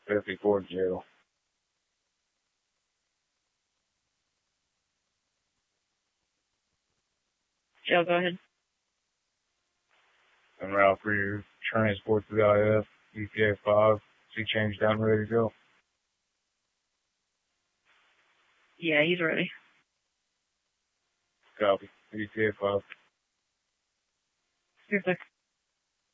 54 Joe. Joe, go ahead. I'm Ralph for your transport to the IF, ETA 5. Is he changed down, ready to go? Yeah, he's ready. Copy. ETA 5. Here's the